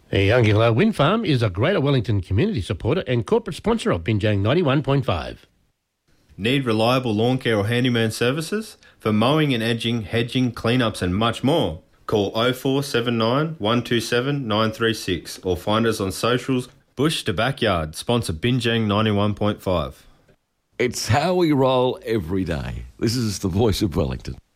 Youngilla Wind Farm is a Greater Wellington community supporter and corporate sponsor of Binjang 91.5. Need reliable lawn care or handyman services? For mowing and edging, hedging, cleanups and much more. Call 0479 127 936 or find us on socials. Bush to Backyard, sponsor Binjang 91.5. It's how we roll every day. This is the voice of Wellington.